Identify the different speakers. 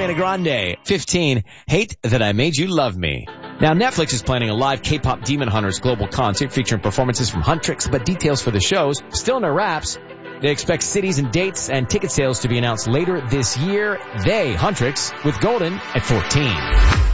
Speaker 1: Ariana Grande. 15, Hate That I Made You Love Me. Now, Netflix is planning a live K-pop Demon Hunters global concert featuring performances from Huntrix, but details for the shows still in their wraps. They expect cities and dates and ticket sales to be announced later this year. They, Huntrix, with Golden at 14.